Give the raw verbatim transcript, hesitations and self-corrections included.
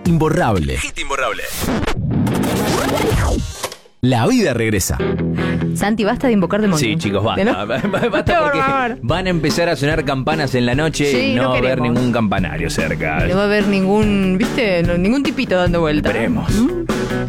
imborrable. Hit imborrable. La vida regresa. Santi, basta de invocar demonios. Sí, chicos, basta. ¿No? Basta porque Por favor. van a empezar a sonar campanas en la noche Sí, y no, no va a haber queremos. ningún campanario cerca. No va a haber ningún, ¿viste? No, ningún tipito dando vuelta. Esperemos. ¿Mm?